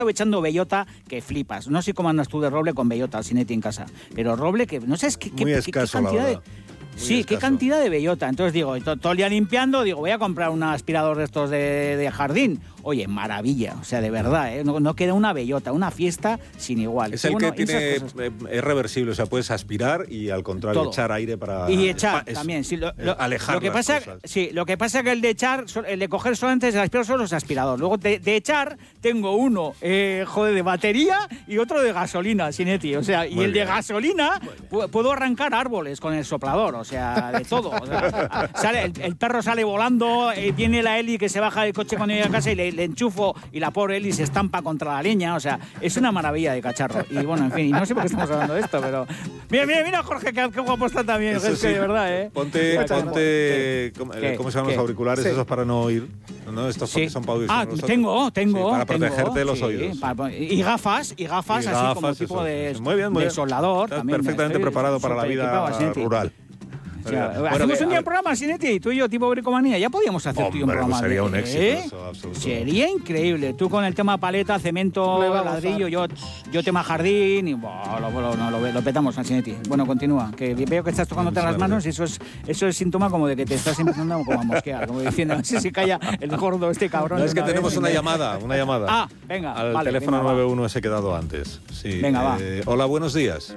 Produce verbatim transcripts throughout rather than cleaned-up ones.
echando bellota que flipas. No sé cómo andas tú de roble con bellota, Sinetti, en casa. Pero roble que no sabes qué, qué, Muy qué, escaso, qué cantidad la de... verdad. Muy sí, escaso. qué cantidad de bellota. Entonces digo, to, todo el día limpiando, digo, voy a comprar un aspirador de estos de, de jardín. Oye, maravilla, o sea, de verdad, ¿eh? no, no queda una bellota, una fiesta sin igual. Es el bueno, que tiene, esas cosas. es reversible, o sea, puedes aspirar y al contrario, Todo. echar aire para... Y echar es- también, sí, lo, es lo- alejar lo que las pasa, cosas. sí, lo que pasa que el de echar, so- el de coger solamente es el aspirador, solo es aspirador. Luego de, de echar tengo uno, eh, joder, de batería y otro de gasolina, Sinetti. O sea, y Muy el bien. de gasolina pu- puedo arrancar árboles con el soplador, o sea, de todo. O sea, sale, el, el perro sale volando, eh, viene la Eli que se baja del coche cuando llega a casa y le, le enchufo y la pobre Eli se estampa contra la leña. O sea, es una maravilla de cacharro. Y bueno, en fin, y no sé por qué estamos hablando de esto, pero... Mira, mira, mira, Jorge, qué, qué guapo está también. Eso Es que sí. de verdad, ¿eh? Ponte, Mira, ponte ¿qué? ¿cómo, ¿Qué? ¿cómo se llaman ¿Qué? los auriculares Sí. esos para no oír? ¿No? Estos Sí. son para oír. Ah, nosotros. tengo, tengo. Sí, para tengo, protegerte de los sí, oídos. para- y gafas, y gafas, Y así como gafas, tipo eso. de, Muy bien, muy de bien. soldador. Estás También perfectamente estoy preparado para la súper vida equipado, Sinetti. rural. O sea, Bueno, hacemos que- un día a- un programa, Sinetti, tú y yo, tipo bricomanía. Ya podíamos hacer tú y un Hombre, programa. pues sería de- un éxito ¿eh? eso, absoluto. Sería increíble. Tú con el tema paleta, cemento, Le va a ladrillo, yo, yo tema jardín y buah, lo, lo, no, lo, lo petamos a Sinetti. Bueno, continúa. Que veo que estás tocándote las manos y eso es, eso es síntoma como de que te estás empezando como a mosquear, como diciendo, no sé si calla el gordo este cabrón. No, de es que una tenemos vez. una llamada, una llamada. Ah, venga, Al vale, teléfono venga, va. nueve uno ese he quedado antes. Sí. Venga, va. Eh, hola, buenos días.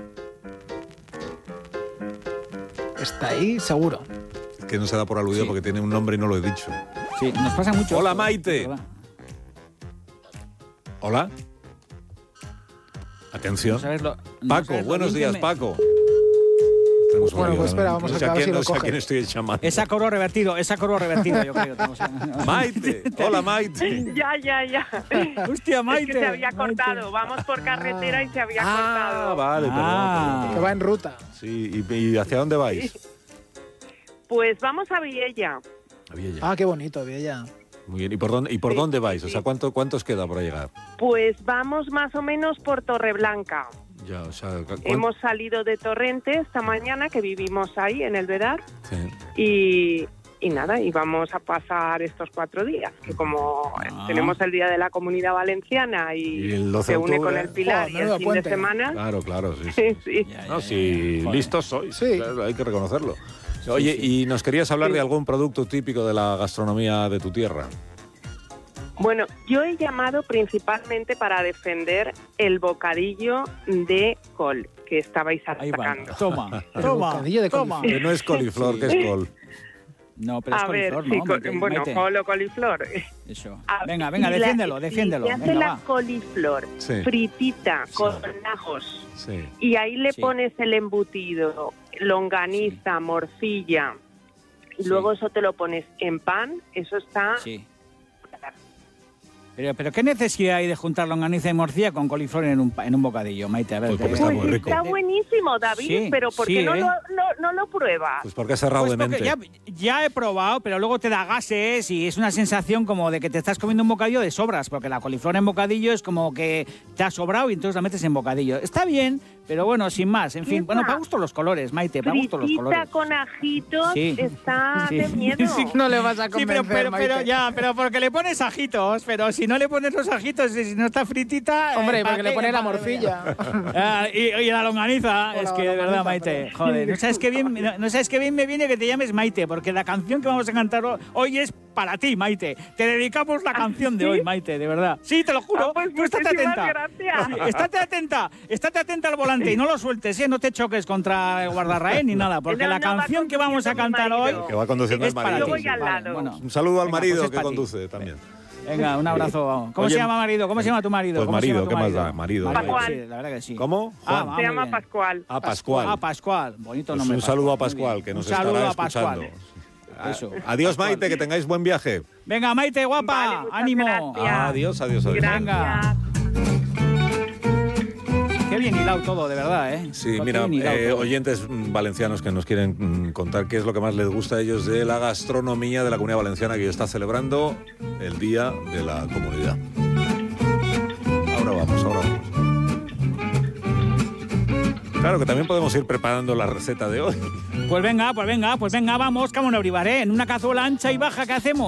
Está ahí, seguro. Es que no se da por aludido Sí. porque tiene un nombre y no lo he dicho. Sí, nos pasa mucho. Hola, esto, Maite. ¿verdad? Hola. Atención. No sabes lo- no Paco, sabes lo buenos bien que días, me- Paco. Tenemos un Bueno, lío, pues espera, ¿no? vamos no a sé acabar quién, si lo no sé a coge. quién estoy llamando. Es a coro revertido, es a coro revertido, yo creo. tenemos- Maite, hola Maite. Ya, ya, ya. Hostia, Maite. Es que se había Maite. cortado. Vamos por carretera y se había Ah, cortado. vale, perdón, Ah. perdón, Que perdón. va en ruta. Sí, ¿y, y hacia dónde vais? Pues vamos a Viella. A Viella. Ah, qué bonito, Viella. Muy bien, ¿y por dónde, y por Sí, dónde sí, vais? O sí. sea, ¿cuánto, ¿cuánto os queda por llegar? Pues vamos más o menos por Torreblanca. Ya, o sea, ¿cu- Hemos salido de Torrente esta mañana, que vivimos ahí en el Vedar, Sí. y, y nada, y vamos a pasar estos cuatro días, que como Ah. tenemos el Día de la Comunidad Valenciana Y y, el doce se de une octubre. con el Pilar Oh, y menudo el fin puente. de semana. Claro, claro, sí. sí. Sí. Ya, ya, No, ya, si ya. Joder. listos sois, Sí. claro, hay que reconocerlo. Oye, sí. y nos querías hablar Sí. de algún producto típico de la gastronomía de tu tierra. Bueno, yo he llamado principalmente para defender el bocadillo de col que estabais Ahí va. atacando. Toma, El toma, bocadillo de toma. coliflor. Que no es coliflor, Sí. que es col. No, pero es A ver, coliflor, sí, ¿no? co- Maite, bueno, Maite. col o coliflor. Eso. A- Venga, venga, y la- defiéndelo, y defiéndelo. Se hace Venga, la va. coliflor Sí. fritita Sí. con ajos Sí. y ahí le Sí. pones el embutido, longaniza, morcilla y Sí. luego eso te lo pones en pan, eso está... Sí. Pero, pero ¿qué necesidad hay de juntar longaniza y morcilla con coliflor en un, pa- en un bocadillo, Maite? A ver, Pues porque te- está Pues muy rico. está buenísimo, David, Sí, pero ¿por qué sí, no, ¿eh? lo, no, no lo pruebas? Pues porque has cerrado Pues de porque mente. ya, ya he probado, pero luego te da gases y es una sensación como de que te estás comiendo un bocadillo de sobras, porque la coliflor en bocadillo es como que te ha sobrado y entonces la metes en bocadillo. Está bien, pero bueno, sin más. En fin, Esa. bueno, para gusto los colores, Maite, para gusto los Fritita colores. con ajitos Sí. está Sí. de miedo. Sí. No le vas a Sí, convencer, pero, pero, pero Maite. ya, pero porque le pones ajitos, pero si no le pones los ajitos y si no está fritita... Hombre, eh, porque ¿para le qué? pone la Madre mía. morcilla. Ah, y, y la longaniza, O es la que de verdad, longaniza, Maite, perdón. joder, no sabes qué bien, no, no sabes qué bien me viene que te llames Maite, porque la canción que vamos a cantar ho- hoy es para ti, Maite. Te dedicamos la canción de ¿sí? hoy, Maite, de verdad. Sí, te lo juro. Ah, pues Tú estate muchísimas atenta. gracias. Sí, estate atenta, estate atenta al volante y no lo sueltes, ¿eh? No te choques contra el guardarraén ni nada, porque No, la no, va canción que vamos a conduciendo mi cantar hoy marido. Que va conduciendo es el para marido. ti. Yo voy al Vale, lado. bueno. Un saludo al Venga, marido pues es que pa' ti. conduce también. Venga, un abrazo. vamos. ¿Cómo Oye, se llama marido? ¿Cómo se llama tu marido? pues ¿Cómo se marido, llama tu ¿qué más da? Marido. Pascual. Sí, la verdad que sí. ¿Cómo? Ah, Juan. va, Se muy llama bien. Pascual. A Pascual. Ah, Pascual. Bonito Pues nombre. un saludo a Muy Pascual, bien. que nos Un saludo estará a Pascual. escuchando. Eso. Adiós, Pascual. Maite, que tengáis buen viaje. Venga, Maite, guapa. Vale, muchas ánimo. gracias. Adiós, adiós, adiós. Gracias. Venga. Qué bien hilado todo, de verdad, ¿eh? Sí, Qué mira, bien hilado eh, todo. oyentes mm, valencianos que nos quieren mm, contar qué es lo que más les gusta a ellos de la gastronomía de la Comunidad Valenciana, que hoy está celebrando el Día de la Comunidad. Ahora vamos, ahora vamos. Claro que también podemos ir preparando la receta de hoy. Pues venga, pues venga, pues venga, vamos, Camón Euribar, ¿eh? En una cazuela ancha y baja, ¿qué hacemos?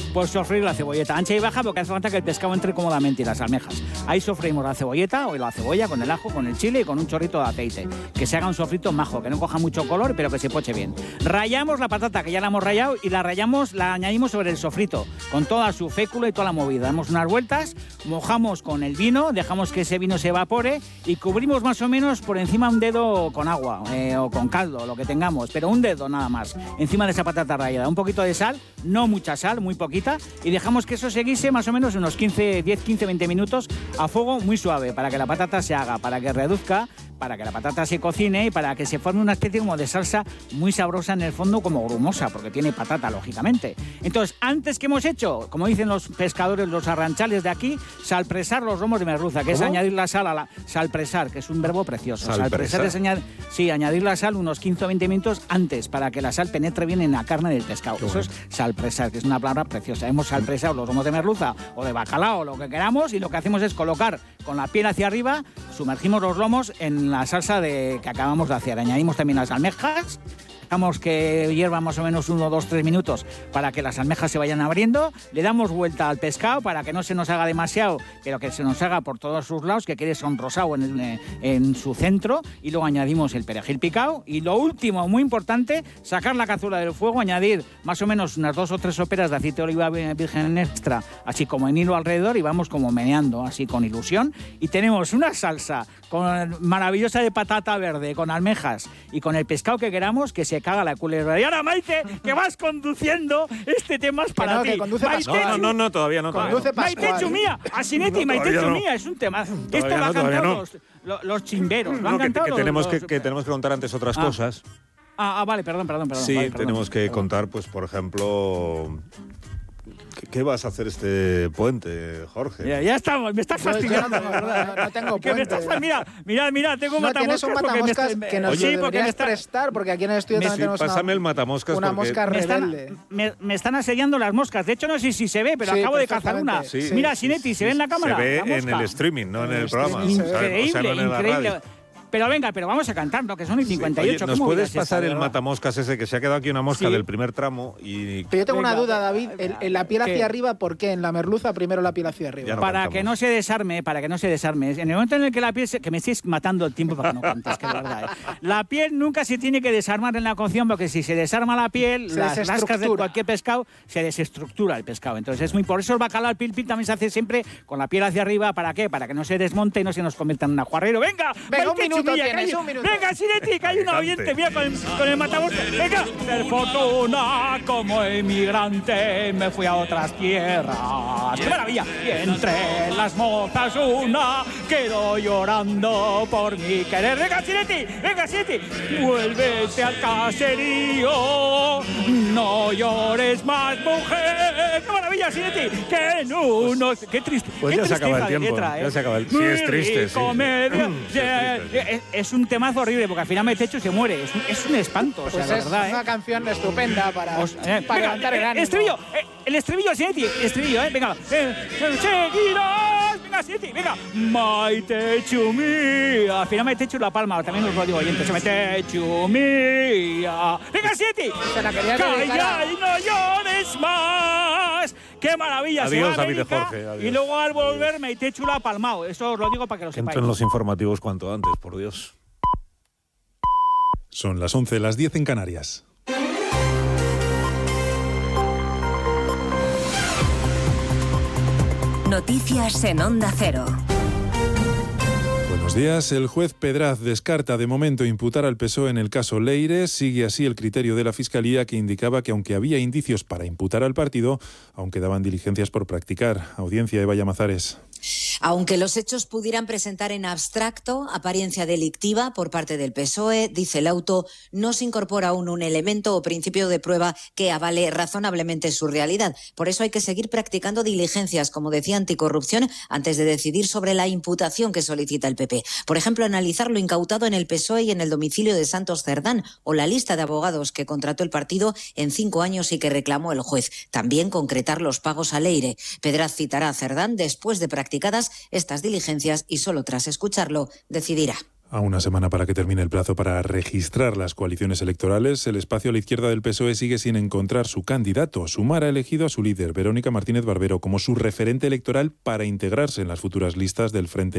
pues sofreír la cebolleta ancha y baja, porque hace falta que el pescado entre cómodamente y las almejas. Ahí sofreímos la cebolleta o la cebolla con el ajo, con el chile y con un chorrito de aceite. Que se haga un sofrito majo, que no coja mucho color, pero que se poche bien. Rayamos la patata, que ya la hemos rayado, y la rayamos, la añadimos sobre el sofrito, con toda su fécula y toda la movida. Damos unas vueltas, mojamos con el vino, dejamos que ese vino se evapore y cubrimos más o menos por encima un dedo con agua eh, o con caldo, lo que tengamos, pero un dedo nada más, encima de esa patata rallada. Un poquito de sal, no mucha sal, muy poquita, y dejamos que eso se guise más o menos unos quince, diez, quince, veinte minutos a fuego muy suave, para que la patata se haga, para que reduzca, para que la patata se cocine y para que se forme una especie como de salsa muy sabrosa en el fondo, como grumosa, porque tiene patata, lógicamente. Entonces, antes que hemos hecho, como dicen los pescadores, los arranchales de aquí, salpresar los lomos de merluza, que ¿Cómo? es añadir la sal a la... Salpresar, que es un verbo precioso. Salpresar, salpresar es añadir, sí, añadir la sal unos quince o veinte minutos antes, para que la sal penetre bien en la carne del pescado. Qué Eso bueno. es salpresar, que es una palabra preciosa. Hemos salpresado los lomos de merluza o de bacalao, lo que queramos, y lo que hacemos es colocar con la piel hacia arriba, sumergimos los lomos en la salsa de, que acabamos de hacer. Añadimos también las almejas, dejamos que hierva más o menos uno, dos, tres minutos para que las almejas se vayan abriendo, le damos vuelta al pescado para que no se nos haga demasiado, pero que se nos haga por todos sus lados, que quede sonrosado en, el, en su centro, y luego añadimos el perejil picado, y lo último, muy importante, sacar la cazuela del fuego, añadir más o menos unas dos o tres soperas de aceite de oliva virgen extra, así como en hilo alrededor, y vamos como meneando, así con ilusión, y tenemos una salsa con, maravillosa de patata verde, con almejas y con el pescado que queramos, que se caga la culebra. Y ahora, Maite, que vas conduciendo, este tema es para no, ti. Que conduce Maite, no, no, no, todavía no. Conduce todavía Pascual. Maite Chumía, Asinetti, No, Maite no. Chumía, es un tema. Esto lo no, han todavía cantado no. los, los, los chimberos. Lo no, han que, cantado que los- tenemos los- que, que tenemos que contar antes otras Ah. cosas. Ah, ah, vale, perdón, perdón, perdón. Sí, vale, perdón. tenemos que contar, pues, por ejemplo, ¿qué, qué vas a hacer este puente, Jorge? Ya, ya estamos, me estás Yo- yo no fastidiando. tengo, no, no tengo Que me puente. estás- mira, mira, mira, tengo No tienes matamoscas un porque me matamoscas está- que nos sí, porque me deberías está- prestar, porque aquí en el estudio Me- también Sí, tenemos pásame una, el matamoscas una porque- mosca Me rebelde. están, me, me están asediando las moscas. De hecho, no sé si se ve, pero Sí, acabo de cazar perfectamente. una. Sí, Mira, sí, Sinetti, ¿se ve en la cámara? Se ve La en mosca. el streaming, no en En el el programa. streaming O sea, Increíble, o sea, no en la increíble. radio. Pero venga, pero vamos a cantar, ¿no? Que son y cincuenta y ocho. Oye, ¿nos ¿Cómo puedes miras esta, pasar de el verdad? matamoscas ese? Que se ha quedado aquí una mosca Sí. del primer tramo y... Pero yo tengo una Venga, duda, David. En, en la piel ¿qué? hacia arriba, ¿por qué? En la merluza primero la piel hacia arriba. Ya no Para cantamos. que no se desarme, para que no se desarme. En el momento en el que la piel se, que me estéis matando el tiempo para que no cantes, que de verdad. ¿eh? La piel nunca se tiene que desarmar en la cocción, porque si se desarma la piel, Se las lascas de desestructura. cualquier pescado, se desestructura el pescado. Entonces es muy por eso el bacalao, el pil pil también se hace siempre con la piel hacia arriba. ¿Para qué? Para que no se desmonte y no se nos convierta en un ajuarrero. Venga, Venga, un Maite minuto Chumilla, tienes, que hay- un minuto. Venga, Sinetti, que hay un Adelante. oyente, mira, con el, con el matamoscas. Venga, de fortuna como inmigrante me fui a otras tierras. ¡Qué maravilla! Y entre las mozas una quedó llorando por mi querer. ¡Venga, Sinetti! ¡Venga, Sinetti! ¡Vuélvete al caserío! ¡No llores más, mujer! ¡Qué maravilla, Sinetti! ¡Que en uno! ¡Qué triste! Pues qué ya se acaba el tristeza de tiempo, letra, ya ¿eh? se acaba el- sí, Muy es triste, sí. rico, medio- Sí, es Eh, triste, es, es un temazo horrible, porque al final me techo y se muere. Es un, es un espanto, o sea, Pues la es verdad, ¿eh? una canción estupenda para, Os- eh, para venga, levantar el eh, ánimo. estribillo, eh, el estribillo, Sinetti, el estribillo, ¿eh? Venga, eh, eh, seguirás, venga, Sinetti, venga. Maite Chumía. Al final Maite Chu la palma, también os lo digo oyentes. Maite Chumía. Venga, Sinetti. Se la quería dedicar Calla a- y no llores más. ¡Qué maravilla! Se Adiós, va a David de América, Jorge, adiós. y luego al volver Maite Chu la ha palmado. Eso os lo digo para que lo Que sepáis. entren los informativos cuanto antes, por Dios. Son las once, las diez en Canarias. Noticias en Onda Cero. Buenos días. El juez Pedraz descarta de momento imputar al P S O E en el caso Leire. Sigue así el criterio de la Fiscalía, que indicaba que aunque había indicios para imputar al partido, aún quedaban diligencias por practicar. Audiencia, Eva Llamazares. Aunque los hechos pudieran presentar en abstracto apariencia delictiva por parte del P S O E, dice el auto, no se incorpora aún un elemento o principio de prueba que avale razonablemente su realidad. Por eso hay que seguir practicando diligencias, como decía Anticorrupción, antes de decidir sobre la imputación que solicita el P P. Por ejemplo, analizar lo incautado en el P S O E y en el domicilio de Santos Cerdán, o la lista de abogados que contrató el partido en cinco años y que reclamó el juez. También concretar los pagos a Leire. Pedraz citará a Cerdán después de practicadas estas diligencias y solo tras escucharlo decidirá. A una semana para que termine el plazo para registrar las coaliciones electorales, el espacio a la izquierda del P S O E sigue sin encontrar su candidato. Sumar ha elegido a su líder, Verónica Martínez Barbero, como su referente electoral para integrarse en las futuras listas del Frente